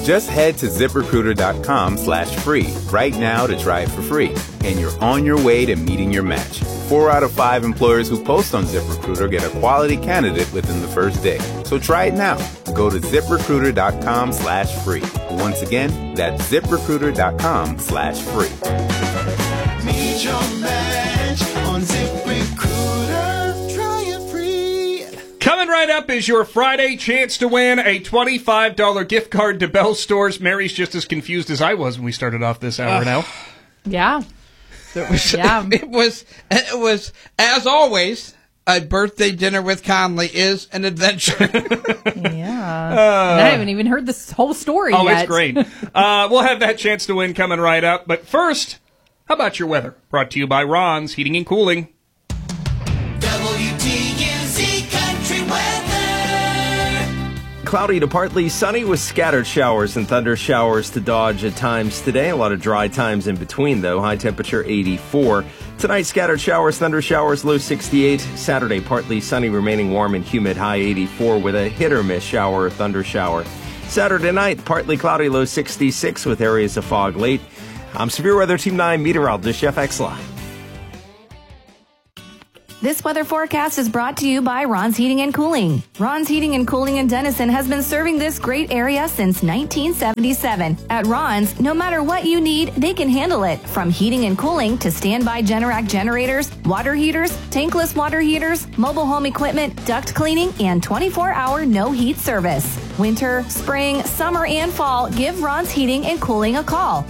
Just head to ZipRecruiter.com/free right now to try it for free. And you're on your way to meeting your match. 4 out of 5 employers who post on ZipRecruiter get a quality candidate within the first day. So try it now. Go to ZipRecruiter.com/free. Once again, that's ZipRecruiter.com/free. Meet your match on ZipRecruiter. Try it free. Coming right up is your Friday chance to win a $25 gift card to Bell Stores. Mary's just as confused as I was when we started off this hour now. Yeah. It was, as always, a birthday dinner with Conley is an adventure. Yeah. And I haven't even heard this whole story yet. Oh, it's great. We'll have that chance to win coming right up. But first, how about your weather? Brought to you by Ron's Heating and Cooling. WTUZ Country Weather. Cloudy to partly sunny with scattered showers and thunder showers to dodge at times today. A lot of dry times in between, though. High temperature 84. Tonight, scattered showers, thunder showers, low 68. Saturday, partly sunny, remaining warm and humid, high 84 with a hit or miss shower or thunder shower. Saturday night, partly cloudy, low 66 with areas of fog late. I'm Severe Weather Team 9 meteorologist Jeff Exline. This weather forecast is brought to you by Ron's Heating and Cooling. Ron's Heating and Cooling in Denison has been serving this great area since 1977. At Ron's, no matter what you need, they can handle it. From heating and cooling to standby Generac generators, water heaters, tankless water heaters, mobile home equipment, duct cleaning, and 24-hour no-heat service. Winter, spring, summer, and fall, give Ron's Heating and Cooling a call.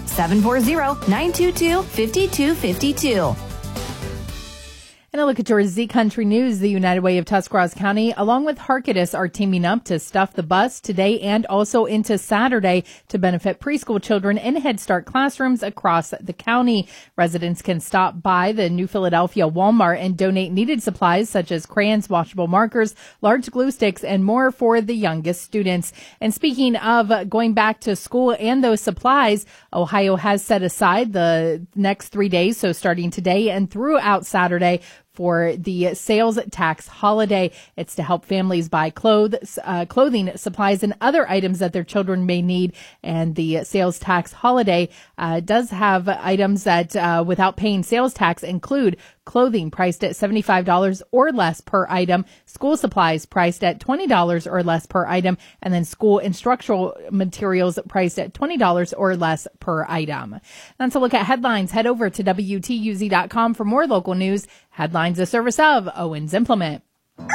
740-922-5252. And a look at your Z Country News. The United Way of Tuscarawas County, along with Harkidus, are teaming up to stuff the bus today and also into Saturday to benefit preschool children in Head Start classrooms across the county. Residents can stop by the New Philadelphia Walmart and donate needed supplies such as crayons, washable markers, large glue sticks, and more for the youngest students. And speaking of going back to school and those supplies, Ohio has set aside the next 3 days, so starting today and throughout Saturday, for the sales tax holiday. It's to help families buy clothing, supplies, and other items that their children may need. And the sales tax holiday does have items that, without paying sales tax, include clothing priced at $75 or less per item, school supplies priced at $20 or less per item, and then school instructional materials priced at $20 or less per item. And to look at headlines, head over to WTUZ.com for more local news. Headlines, a service of Owens Implement.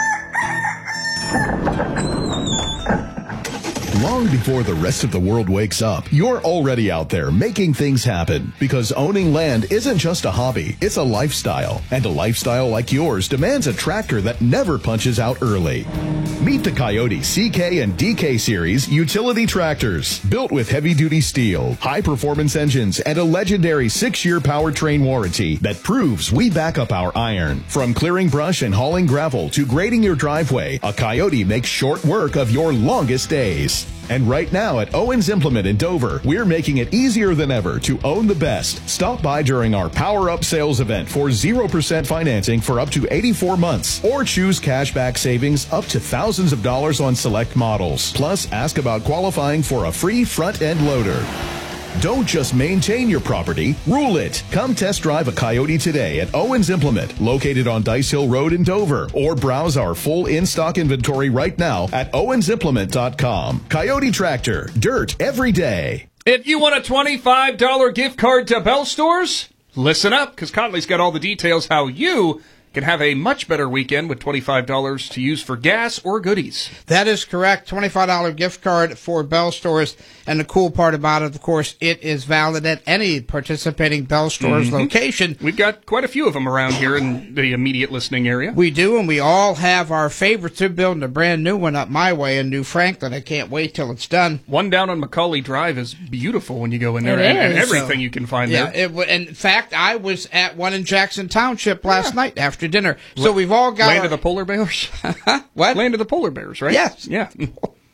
Long before the rest of the world wakes up, you're already out there making things happen. Because owning land isn't just a hobby, it's a lifestyle. And a lifestyle like yours demands a tractor that never punches out early. Meet the Coyote CK and DK Series utility tractors. Built with heavy-duty steel, high-performance engines, and a legendary 6-year powertrain warranty that proves we back up our iron. From clearing brush and hauling gravel to grading your driveway, a Coyote makes short work of your longest days. And right now at Owens Implement in Dover, we're making it easier than ever to own the best. Stop by during our Power Up sales event for 0% financing for up to 84 months. Or choose cashback savings up to thousands of dollars on select models. Plus, ask about qualifying for a free front-end loader. Don't just maintain your property, rule it. Come test drive a Coyote today at Owens Implement, located on Dice Hill Road in Dover, or browse our full in-stock inventory right now at owensimplement.com. Coyote Tractor, dirt every day. If you want a $25 gift card to Bell Stores, listen up, because Conley's got all the details how you can have a much better weekend with $25 to use for gas or goodies. That is correct. $25 gift card for Bell Stores. And the cool part about it, of course, it is valid at any participating Bell Stores location. We've got quite a few of them around here in the immediate listening area. We do, and we all have our favorites. They're building a brand new one up my way in New Franklin. I can't wait till it's done. One down on Macaulay Drive is beautiful when you go in there. And everything you can find there. In fact, I was at one in Jackson Township last night after dinner. So we've all got Land of the Polar Bears? What? Land of the Polar Bears, right? Yes. Yeah.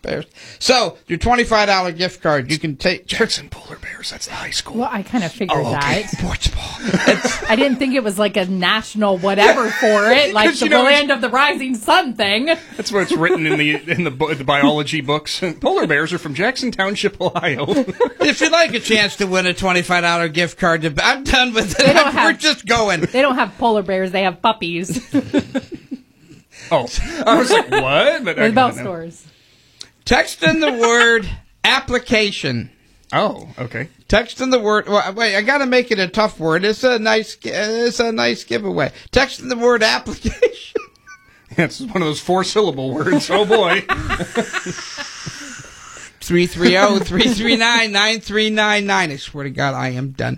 bears. So, your $25 gift card, you can take... Jackson Polar Bears, that's the high school. Well, I kind of figured that. Sports ball. I didn't think it was like a national whatever for it, like 'Cause the you know, land of the rising sun thing. That's what it's written in the biology books. Polar bears are from Jackson Township, Ohio. If you'd like a chance to win a $25 gift card, I'm done with it. We're just going. They don't have polar bears, they have puppies. Oh, I was like, what? But The Bell stores. Text in the word application. Oh, okay. Text in the word. Well, wait, I got to make it a tough word. It's a nice giveaway. Text in the word application. It's one of those 4-syllable words. Oh boy. 330-339-9399. I swear to God, I am done.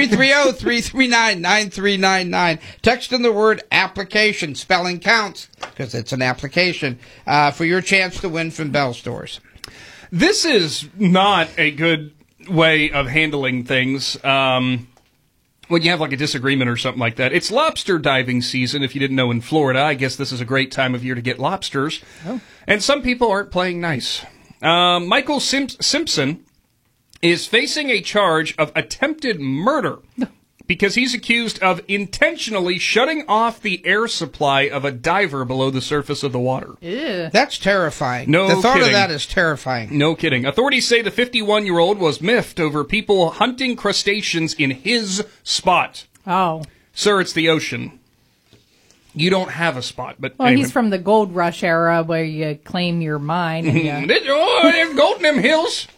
330-339-9399. Text in the word application. Spelling counts because it's an application for your chance to win from Bell Stores. This is not a good way of handling things. When you have like a disagreement or something like that. It's lobster diving season, if you didn't know, in Florida. I guess this is a great time of year to get lobsters. Oh. And some people aren't playing nice. Michael Simpson is facing a charge of attempted murder because he's accused of intentionally shutting off the air supply of a diver below the surface of the water. Ew. That's terrifying. No The thought kidding. of that is terrifying. No kidding. Authorities say the 51-year-old was miffed over people hunting crustaceans in his spot. Oh. Sir, it's the ocean. You don't have a spot, but Well, anyway. he's from the gold rush era where you claim your mine. And There's gold in them hills.